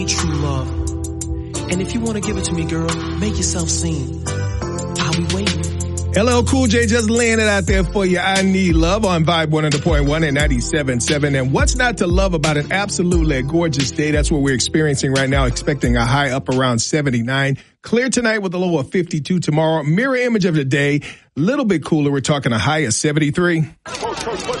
true love. And if you want to give it to me, girl, make yourself seen. I'll be waiting. LL Cool J just laying it out there for you. I Need Love on Vibe 100.1 and 97.7. And what's not to love about an absolutely gorgeous day? That's what we're experiencing right now, expecting a high up around 79. Clear tonight with a low of 52 tomorrow. Mirror image of the day, little bit cooler. We're talking a high of 73. Coach,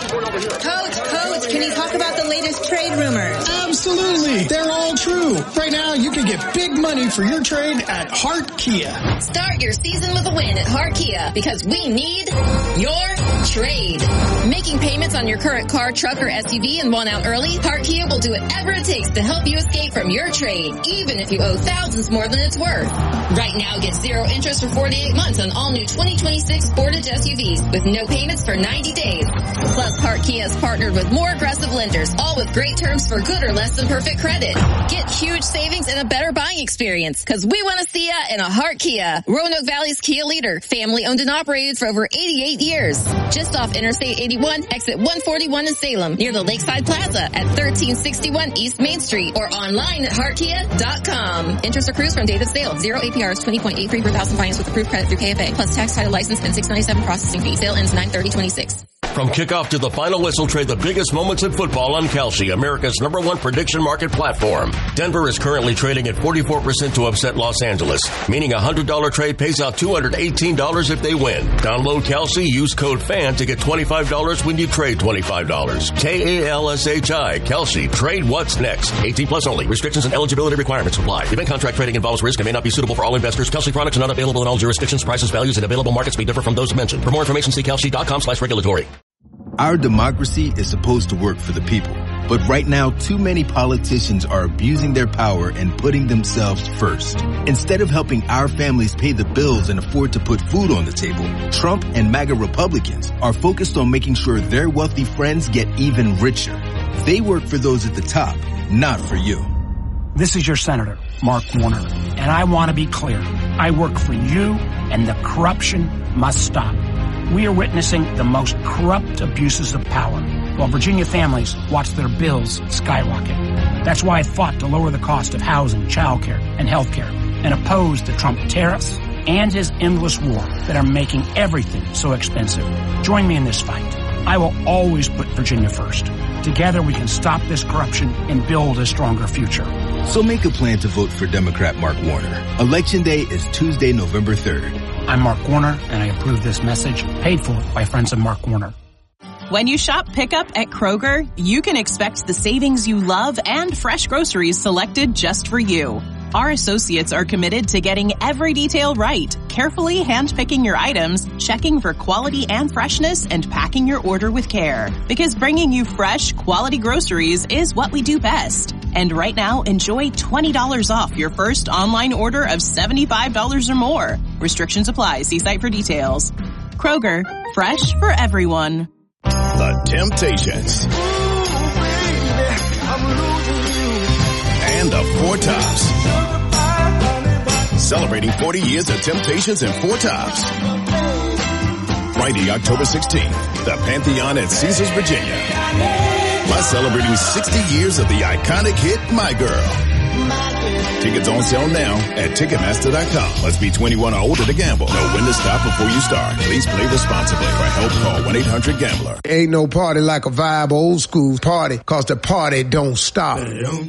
can you talk about the latest trade rumors? Absolutely. They're all true. Right now, you can get big money for your trade at Hart Kia. Start your season with a win at Hart Kia because we need your trade. Making payments on your current car, truck, or SUV and want out early? Hart Kia will do whatever it takes to help you escape from your trade, even if you owe thousands more than it's worth. Right now, get 0 interest for 48 months on all new 2026 Sportage SUVs with no payments for 90 days. Plus, Hart Kia is partnered with more aggressive lenders, all with great terms for good or less than perfect credit. Get huge savings and a better buying experience because we want to see ya in a Hart Kia. Roanoke Valley's Kia leader, family owned and operated for over 88 years. Just off Interstate 81, exit 141 in Salem, near the Lakeside Plaza at 1361 East Main Street or online at heartkia.com. Interest accrues from date of sale. 0 APR is 20.83 per thousand finance with approved credit through KFA, plus tax, title, license, and $697 processing fee. Sale ends 9/30/26. From kickoff to the final whistle, trade the biggest moments in football on Kalshi, America's #1 prediction market platform. Denver is currently trading at 44% to upset Los Angeles, meaning a $100 trade pays out $218 if they win. Download Kalshi, use code FAN to get $25 when you trade $25. Kalshi, Kalshi, trade what's next. 18 plus only. Restrictions and eligibility requirements apply. Event contract trading involves risk and may not be suitable for all investors. Kalshi products are not available in all jurisdictions. Prices, values, and available markets may differ from those mentioned. For more information, see Kalshi.com/regulatory. Our democracy is supposed to work for the people. But right now, too many politicians are abusing their power and putting themselves first. Instead of helping our families pay the bills and afford to put food on the table, Trump and MAGA Republicans are focused on making sure their wealthy friends get even richer. They work for those at the top, not for you. This is your Senator, Mark Warner, and I want to be clear. I work for you, and the corruption must stop. We are witnessing the most corrupt abuses of power, while Virginia families watch their bills skyrocket. That's why I fought to lower the cost of housing, childcare, and healthcare, and opposed the Trump tariffs and his endless war that are making everything so expensive. Join me in this fight. I will always put Virginia first. Together we can stop this corruption and build a stronger future. So make a plan to vote for Democrat Mark Warner. Election Day is Tuesday, November 3rd. I'm Mark Warner, and I approve this message, paid for by friends of Mark Warner. When you shop pickup at Kroger, you can expect the savings you love and fresh groceries selected just for you. Our associates are committed to getting every detail right, carefully handpicking your items, checking for quality and freshness, and packing your order with care. Because bringing you fresh, quality groceries is what we do best. And right now, enjoy $20 off your first online order of $75 or more. Restrictions apply. See site for details. Kroger, fresh for everyone. The Temptations. And the Four Tops. Celebrating 40 years of Temptations and Four Tops. Friday, October 16th, the Pantheon at Caesars, Virginia. Plus celebrating 60 years of the iconic hit, My Girl. Tickets on sale now at Ticketmaster.com. Must be 21 or older to gamble. Know when to stop before you start. Please play responsibly. For help, call 1-800-GAMBLER. Ain't no party like a Vibe old school party, cause the party don't stop.